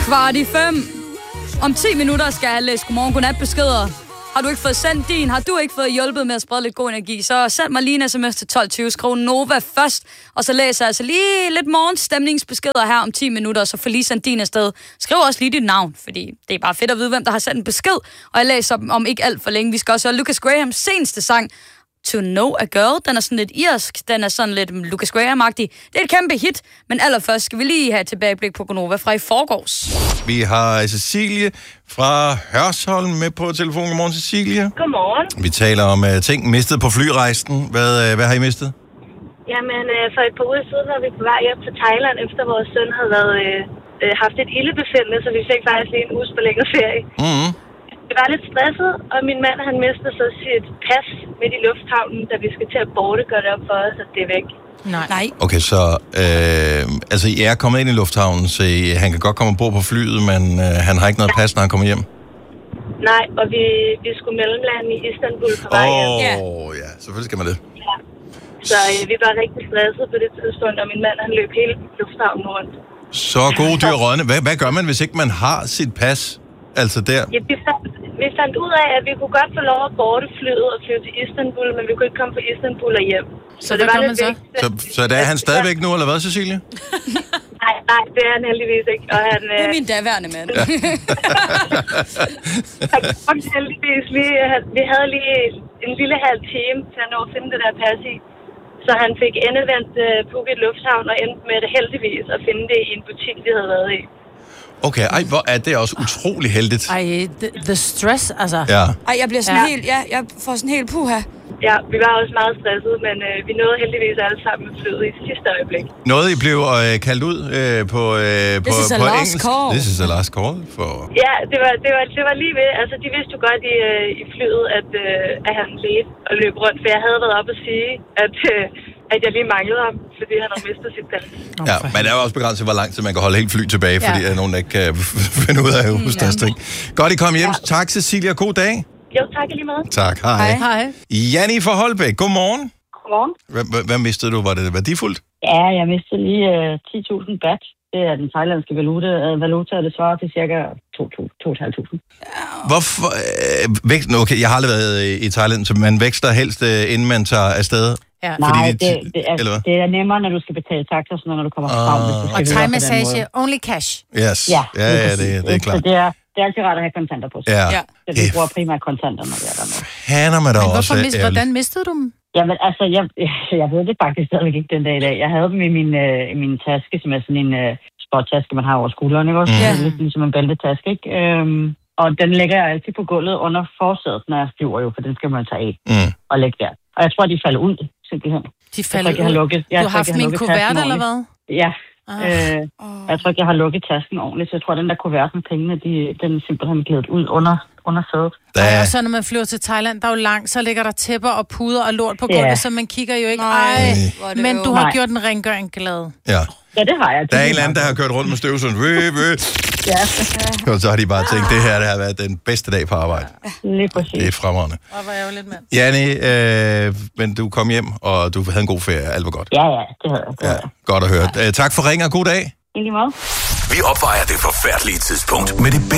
4:45. Om 10 minutter skal jeg læse godmorgen, godnat beskeder. Har du ikke fået sendt din? Har du ikke fået hjulpet med at sprede lidt god energi? Så send mig lige en sms til 1220. Skriv Nova først, og så læser jeg altså lige lidt morgenstemningsbeskeder her om 10 minutter, og så får lige sendt din afsted. Skriv også lige dit navn, fordi det er bare fedt at vide, hvem der har sendt en besked. Og jeg læser om ikke alt for længe. Vi skal også høre Lucas Grahams seneste sang, To Know a Girl. Den er sådan lidt irsk, den er sådan lidt Lucas Graham-agtig. Det er et kæmpe hit, men allerførst skal vi lige have et tilbageblik på Gonova fra i forgårs. Vi har Cecilie fra Hørsholm med på telefonen. Godmorgen, Cecilie. Godmorgen. Vi taler om ting mistet på flyrejsen. Hvad har I mistet? Jamen, for et par uger siden var vi på vej hjem til Thailand, efter vores søn havde haft et ildebefindende, så vi fik faktisk lige en uges forlænget ferie. Mm-hmm. Jeg var lidt stresset, og min mand han mistede så sit pas midt i lufthavnen, da vi skal til at borte, gør det op for os, at det er væk. Nej. Okay, så I er kommet ind i lufthavnen, så han kan godt komme ombord på flyet, men han har ikke noget pas, når han kommer hjem? Nej, og vi skulle mellemlande i Istanbul på vej hjem. Ja, selvfølgelig skal man det. Ja. Så vi var rigtig stresset på det tidspunkt, og min mand han løb hele lufthavnen rundt. Så gode dyr rådne. Hvad gør man, hvis ikke man har sit pas? Altså der? Ja, vi fandt ud af, at vi kunne godt få lov at borte flyet og flyve til Istanbul, men vi kunne ikke komme fra Istanbul og hjem. Så det var lidt vigtigt. Så der er han stadigvæk nu, eller hvad, Cecilie? Nej, det er han heldigvis ikke. Og han, det er min daværende mand. Ja. han heldigvis lige, vi havde lige en lille halv time til at nå at finde det der pas i. Så han fik endevendt Phuket Lufthavn og endte med det heldigvis at finde det i en butik, vi havde været i. Okay, hvor er det også utrolig heldigt. The stress, altså. Ja. Jeg bliver sådan helt, jeg får sådan helt puha. Ja, vi var også meget stressede, men vi nåede heldigvis alle sammen med flyet i sidste øjeblik. Noget, I blev kaldt ud på engelsk? This is a last call. Ja, det var lige ved. Altså, de vidste jo godt i flyet, at han ledte og løb rundt, for jeg havde været op og sige, at jeg lige manglede ham, fordi han havde mistet sit pas. Ja, men det er jo også begrænset, hvor lang tid man kan holde helt fly tilbage, fordi der er nogen, der ikke kan finde ud af husdasting. Godt, I kom hjem. Tak, Cecilia. God dag. Jo, tak lige meget. Tak, hej. Hej. Janni fra Holbæk, godmorgen. Godmorgen. Hvad mistede du? Var det værdifuldt? Ja, jeg mistede lige 10.000 baht. Det er den thailandske valuta, og det svarer til cirka 2.500. Hvorfor? Okay, jeg har aldrig været i Thailand, så man vækster helst, inden man tager afsted. Ja. Nej, det er nemmere, når du skal betale taxa, når du kommer frem. Og thai-massage, only cash. Yes. Ja, det er klart. Det er altid rart at have kontanter på sig. Ja. Så vi bruger primært kontanter, når vi er dernede. Hvordan mistede du dem? Jamen, altså, jeg ved det faktisk stadigvæk ikke den dag i dag. Jeg havde dem i min taske, som er sådan en sporttaske, man har over skulderen, ikke også? Ja. Lidt ligesom en bæltetaske, ikke? Og den lægger jeg altid på gulvet under forsædet, når jeg flyver jo, for den skal man tage af og lægge der. Og jeg tror, de falder ud, simpelthen. De falder ud? Du har haft min kuvert, eller hvad? Ja. Jeg tror ikke, jeg har lukket tasken ordentligt, så jeg tror, den der kuvert med pengene, den er simpelthen glædet ud under sædet. Og så når man flyver til Thailand, der er jo langt, så ligger der tæpper og puder og lort på gulvet, så man kigger jo ikke. Men du har gjort en rengøring glad. Ja, det har jeg. Der er en eller anden, der har kørt rundt med støvsugeren. Og så har de bare tænkt, det her har været den bedste dag på arbejde. Lige præcis. Det er fremragende. Og hvor ærgerligt, mand. Janni, men du kom hjem, og du havde en god ferie. Alt var godt. Ja, det havde jeg. Ja, godt at høre. Tak for ringen, og god dag. I lige måde. Vi opvejer det forfærdelige tidspunkt med det bedste